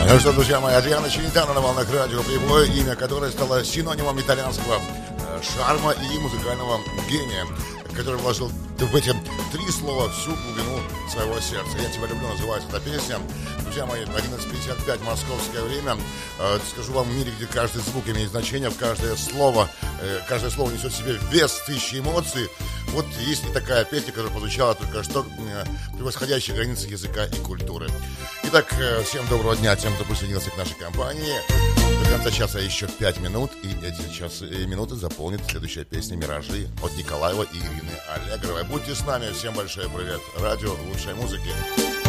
Ну что, друзья мои, Адриано Челентано на волнах радио Плейбой, имя которое стало синонимом итальянского шарма и музыкального гения, который вложил в эти 3 слова всю глубину своего сердца. «Я тебя люблю» называется эта песня. Друзья мои, 11:55 московское время. Скажу вам, в мире, где каждый звук имеет значение, каждое слово несет в себе вес тысячи эмоций. Вот есть и такая песня, которая прозвучала только что, превосходящая границы языка и культуры. Итак, всем доброго дня тем, кто присоединился к нашей компании. До конца часа еще 5 минут, и эти минуты заполнит следующая песня «Миражи» от Николаева и Ирины Аллегровой. Будьте с нами, всем большой привет. Радио лучшей музыки.